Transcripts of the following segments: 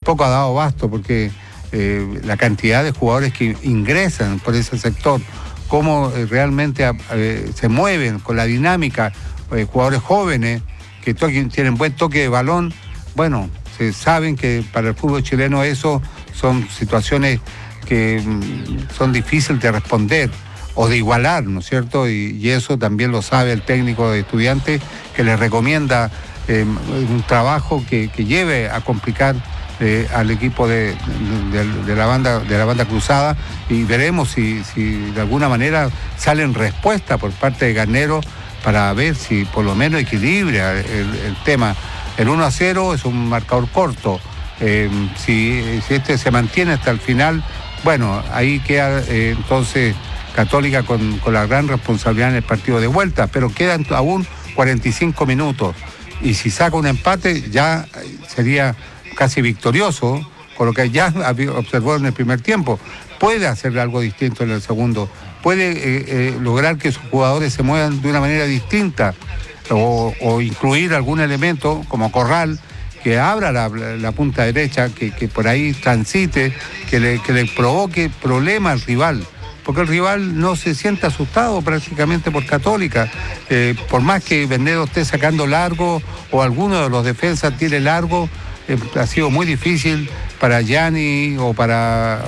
tampoco ha dado abasto, porque la cantidad de jugadores que ingresan por ese sector, cómo realmente se mueven con la dinámica, jugadores jóvenes que tienen buen toque de balón, bueno, se saben que para el fútbol chileno eso son situaciones que son difíciles de responder o de igualar, ¿no es cierto? Y eso también lo sabe el técnico de Estudiantes, que les recomienda un trabajo que lleve a complicar al equipo de la banda cruzada, y veremos si de alguna manera salen respuestas por parte de Garnero para ver si por lo menos equilibra el tema. El 1-0 es un marcador corto. Si este se mantiene hasta el final, bueno, ahí queda entonces Católica con la gran responsabilidad en el partido de vuelta, pero quedan aún 45 minutos. Y si saca un empate ya sería casi victorioso, con lo que ya observó en el primer tiempo. Puede hacer algo distinto en el segundo, puede lograr que sus jugadores se muevan de una manera distinta, o incluir algún elemento como Corral, que abra la punta derecha, que por ahí transite, que le provoque problemas al rival, porque el rival no se siente asustado prácticamente por Católica, por más que Bernedo esté sacando largo o alguno de los defensas tire largo, ha sido muy difícil para Gianni o para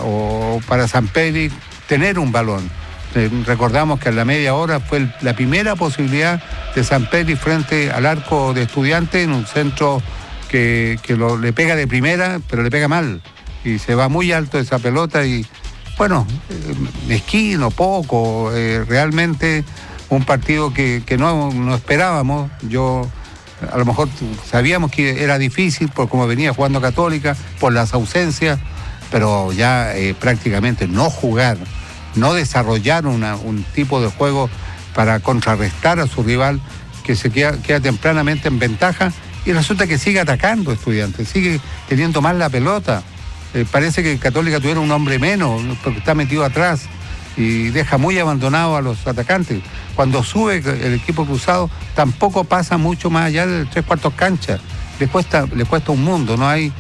Samperi tener un balón. Recordamos que a la media hora fue la primera posibilidad de Samperi frente al arco de Estudiantes en un centro que le pega de primera, pero le pega mal, y se va muy alto esa pelota, y bueno, mezquino, poco, realmente un partido que no esperábamos. Yo a lo mejor sabíamos que era difícil por cómo venía jugando Católica, por las ausencias, pero ya prácticamente no jugar, no desarrollar un tipo de juego para contrarrestar a su rival, que se queda tempranamente en ventaja, y resulta que sigue atacando Estudiantes, sigue teniendo más la pelota. Parece que Católica tuviera un hombre menos, porque está metido atrás y deja muy abandonado a los atacantes. Cuando sube el equipo cruzado, tampoco pasa mucho más allá de 3/4 cancha. Le cuesta un mundo,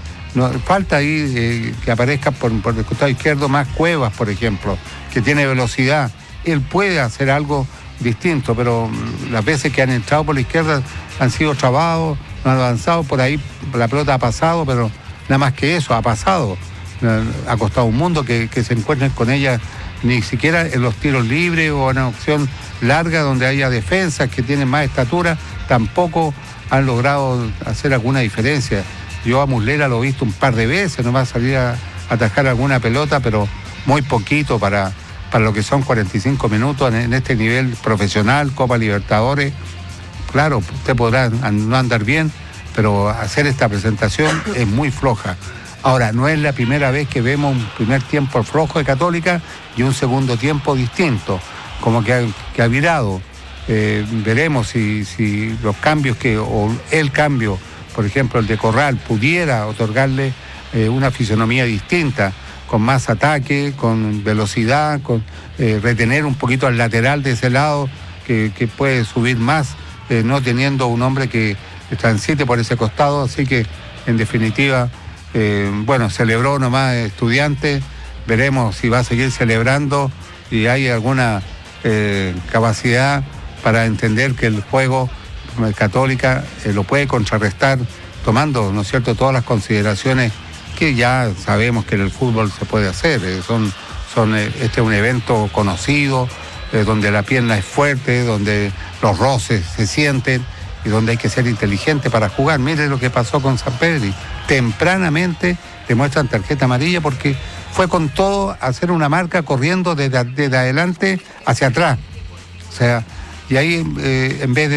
falta ahí que aparezca por el costado izquierdo más Cuevas, por ejemplo, que tiene velocidad. Él puede hacer algo distinto, pero las veces que han entrado por la izquierda han sido trabados, no han avanzado, por ahí la pelota ha pasado, pero nada más que eso, ha pasado. Ha costado un mundo que se encuentren con ella, ni siquiera en los tiros libres o en una opción larga donde haya defensas que tienen más estatura, tampoco han logrado hacer alguna diferencia. Yo a Muslera lo he visto un par de veces, no va a salir a atajar alguna pelota, pero muy poquito para lo que son 45 minutos en este nivel profesional, Copa Libertadores. Claro, usted podrá no andar bien, pero hacer esta presentación es muy floja. Ahora, no es la primera vez que vemos un primer tiempo flojo de Católica y un segundo tiempo distinto, como que ha virado. Veremos si los cambios o el cambio, por ejemplo el de Corral, pudiera otorgarle una fisonomía distinta, con más ataque, con velocidad, con retener un poquito al lateral de ese lado, que puede subir más, no teniendo un hombre que transite por ese costado. Así que, en definitiva, celebró nomás Estudiantes. Veremos si va a seguir celebrando y hay alguna capacidad para entender que el juego Católica lo puede contrarrestar, tomando, ¿no es cierto?, todas las consideraciones que ya sabemos que en el fútbol se puede hacer. Este es un evento conocido, donde la pierna es fuerte, donde los roces se sienten y donde hay que ser inteligente para jugar. Mire lo que pasó con Samperi. Tempranamente le muestran tarjeta amarilla porque fue con todo a hacer una marca corriendo desde adelante hacia atrás. O sea, y ahí en vez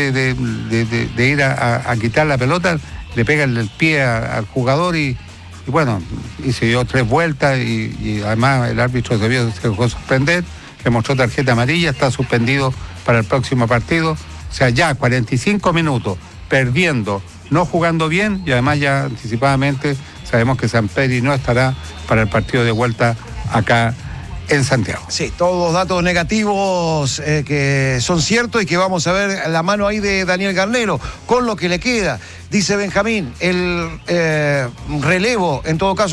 de ir a quitar la pelota, le pega el pie al jugador y bueno, se dio 3 vueltas y además el árbitro se dejó suspender, le mostró tarjeta amarilla, está suspendido para el próximo partido. O sea, ya 45 minutos perdiendo, no jugando bien, y además ya anticipadamente sabemos que Samperi no estará para el partido de vuelta acá en Santiago. Sí, todos datos negativos que son ciertos y que vamos a ver la mano ahí de Daniel Garnero con lo que le queda. Dice Benjamín, el relevo en todo caso